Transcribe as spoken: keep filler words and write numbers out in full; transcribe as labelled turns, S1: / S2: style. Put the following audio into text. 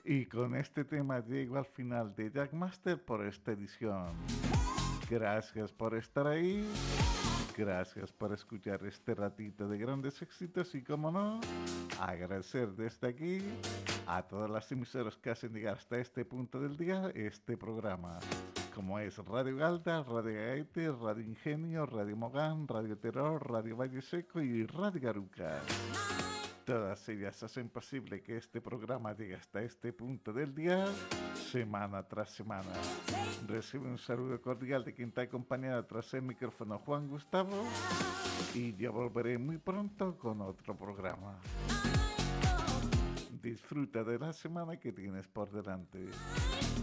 S1: Y con este tema llego al final de Jackmaster por esta edición. Gracias por estar ahí. Gracias por escuchar este ratito de grandes éxitos y, como no, agradecer desde aquí a todas las emisoras que hacen llegar hasta este punto del día este programa, como es Radio Galda, Radio Gaete, Radio Ingenio, Radio Mogán, Radio Terror, Radio Valle Seco y Radio Garuca. Todas ellas hacen posible que este programa llegue hasta este punto del día, semana tras semana. Recibe un saludo cordial de quien te acompañará tras el micrófono, Juan Gustavo, y yo volveré muy pronto con otro programa. Disfruta de la semana que tienes por delante.